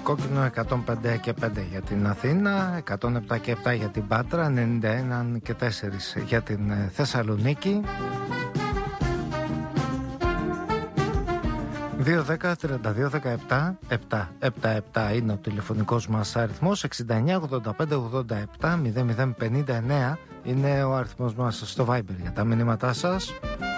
κόκκινο, 105 και 5 για την Αθήνα, 107 και 7 για την Πάτρα, 91 και 4 για την Θεσσαλονίκη. 2-10-32-17-777 είναι ο τηλεφωνικός μας αριθμός. 69-85-87-0059 είναι ο αριθμός μας στο Viber για τα μηνύματά σας.